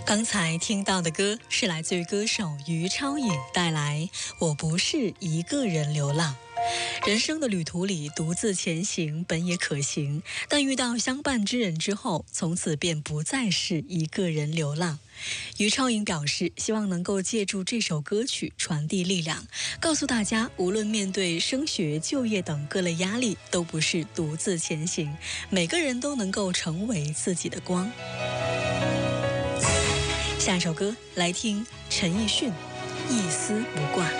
刚才听到的歌是来自于歌手余超颖带来《我不是一个人流浪》。人生的旅途里，独自前行本也可行，但遇到相伴之人之后，从此便不再是一个人流浪。余超颖表示，希望能够借助这首歌曲传递力量，告诉大家，无论面对升学、就业等各类压力，都不是独自前行，每个人都能够成为自己的光。下一首歌来听陈奕迅《一丝不挂》。